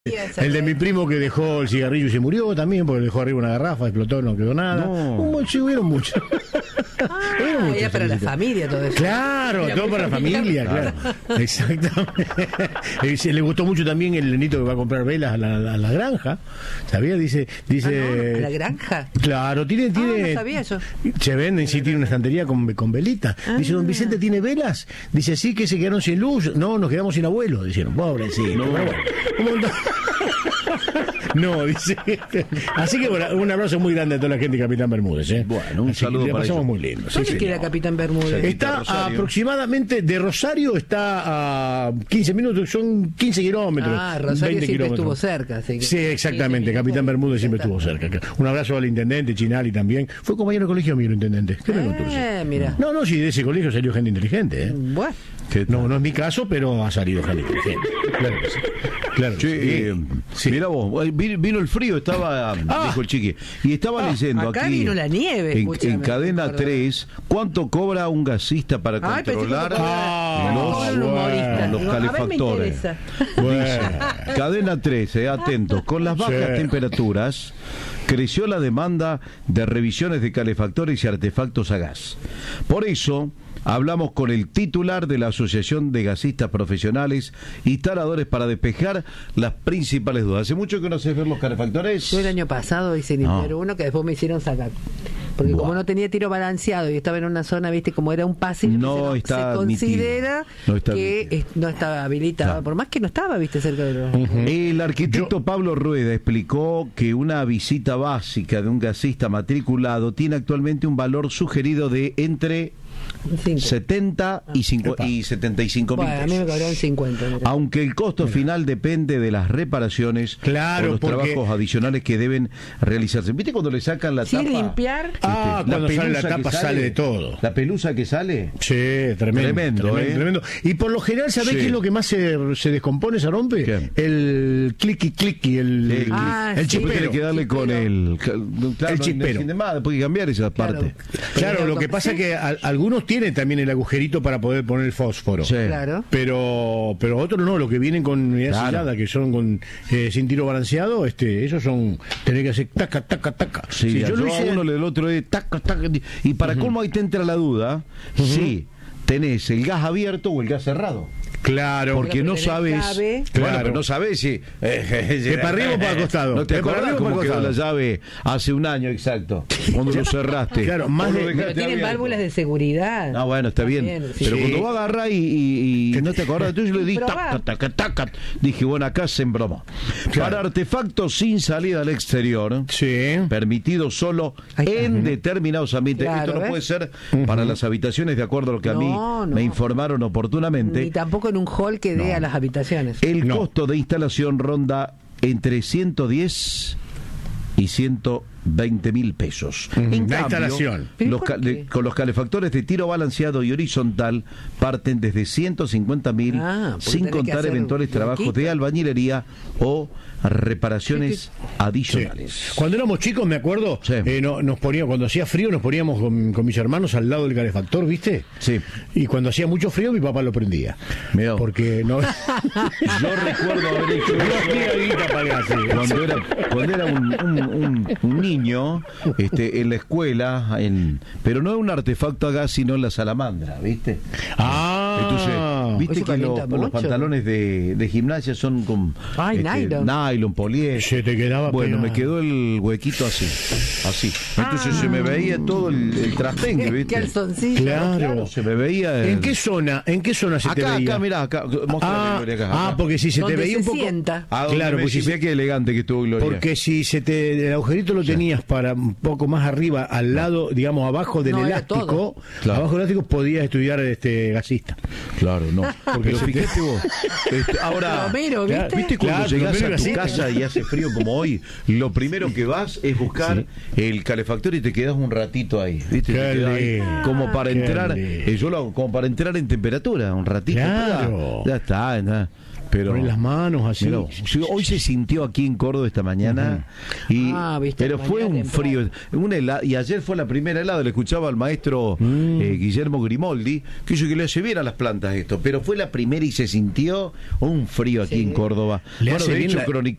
El de mi primo que dejó el cigarrillo y se murió también porque dejó arriba una garrafa, explotó, no quedó nada. Sí, hubieron muchos. Ya para la familia todo eso. Claro, todo para la familia, claro. Exactamente. Le gustó mucho también el nenito que va a comprar velas a la granja. ¿Sabía? Dice. ¿A la granja? Claro, tiene. No sabía yo. Se venden, sí, tiene una estantería con velitas. Dice, don Vicente, ¿tiene velas? Dice, sí, que se quedaron sin luz. No, nos quedamos sin abuelo. Dijeron, pobre, sí. No, dice. Así que bueno, un abrazo muy grande a toda la gente de Capitán Bermúdez. Bueno, un saludo para ellos. Muy lindo. ¿Dónde queda Capitán Bermúdez? Está aproximadamente de Rosario, está a 15 minutos, son 15 kilómetros. Rosario 20 siempre estuvo cerca. Así que... Sí, exactamente, Capitán Bermúdez siempre estuvo cerca. Un abrazo al intendente, Chinali también. Fue compañero de colegio mío el intendente. ¿Qué me contó? Mira. No, sí, de ese colegio salió gente inteligente. Bueno. No es mi caso, pero ha salido gente inteligente. Claro que sí. Claro. Sí. Mira vos, vino el frío, dijo el chiqui, y estaba leyendo acá aquí vino la nieve, en cadena 3, ¿cuánto cobra un gasista para controlar los calefactores? Dice, cadena 3, atentos, con las bajas temperaturas creció la demanda de revisiones de calefactores y artefactos a gas. Por eso hablamos con el titular de la Asociación de Gasistas Profesionales Instaladores para despejar las principales dudas. ¿Hace mucho que no sé ver los calefactores? Yo el año pasado hice uno que después me hicieron sacar. Porque como no tenía tiro balanceado y estaba en una zona, viste, como era un pasillo, se considera que no estaba habilitado, por más que no estaba, viste, cerca de los... El arquitecto Pablo Rueda explicó que una visita básica de un gasista matriculado tiene actualmente un valor sugerido de entre 70 y 75 mil pesos. A mí me cobraron 50. Mira. Aunque el costo final depende de las reparaciones o los trabajos adicionales que deben realizarse. ¿Viste cuando le sacan la tapa? Limpiar. Cuando sale la tapa sale de todo. La pelusa que sale. Sí, tremendo. Y por lo general, ¿sabés qué es lo que más se descompone, se rompe? ¿Qué? El clicky, el chispero. Tiene que darle con el chispero. Después hay que cambiar esa parte. Claro, lo que pasa es que algunos tienen también el agujerito para poder poner el fósforo. Sí. Claro. Pero otros no, los que vienen con unidad sellada, que son sin tiro balanceado, esos son, tenés que hacer taca. Sí, yo lo hice a uno, el otro es taca. Y para cómo ahí te entra la duda, si tenés el gas abierto o el gas cerrado. Claro, porque no sabes. Bueno, pero no sabes si. ¿De para arriba o para el costado? No te acordás cómo quedó la llave hace un año exacto, cuando lo cerraste. Claro, pero tienen válvulas de seguridad. Ah, bueno, está bien. Pero cuando vos agarrás y no te acordás, entonces yo le di taca. Dije, bueno, acá se embromó. Para artefactos sin salida al exterior, permitido solo en determinados ambientes. Esto no puede ser para las habitaciones, de acuerdo a lo que a mí me informaron oportunamente. Ni tampoco en un hall que dé a las habitaciones. El costo de instalación ronda entre 110 y 120 mil pesos. En cambio, instalación. Con los calefactores de tiro balanceado y horizontal parten desde 150 mil, sin contar eventuales trabajos de albañilería o reparaciones adicionales. Cuando éramos chicos, me acuerdo, nos poníamos, cuando hacía frío, nos poníamos con mis hermanos al lado del calefactor, ¿viste? Sí. Y cuando hacía mucho frío, mi papá lo prendía. Mirá. Porque no. Yo recuerdo haber hecho cuando era un niño, en la escuela, pero no es un artefacto a gas, sino en la salamandra, ¿viste? Entonces, viste que los pantalones de gimnasia son con nylon, poliéster. Se te quedaba bueno, me quedó el huequito así. Entonces se me veía todo el trastengue, ¿viste? Calzoncillo. Claro, se me veía. ¿En qué zona se te veía? Acá, mirá, mostrame acá. Porque si se te veía un poco. Claro, pues si qué elegante que estuvo Gloria. Porque si el agujerito lo tenías para un poco más arriba, al lado, digamos, abajo del elástico, abajo del elástico podías estudiar gasista. Claro, no. Porque fíjate vos. Ahora, Romero, ¿viste cuando llegás a tu casa y hace frío como hoy? Lo primero que vas es buscar el calefactor y te quedas un ratito ahí, ¿viste? Como para entrar, yo lo hago como para entrar en temperatura, un ratito. Claro. Ya está. pero poner las manos así. Mirá, hoy se sintió aquí en Córdoba esta mañana, pero fue un frío, y ayer fue la primera helada. Le escuchaba al maestro Guillermo Grimoldi, que dice que le hace bien a las plantas esto, pero fue la primera y se sintió un frío aquí en Córdoba. Le hace bien